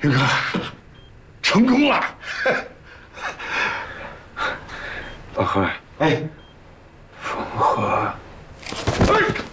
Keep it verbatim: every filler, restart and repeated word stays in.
云哥，成功了！ 老何， 哎， 风和， 哎。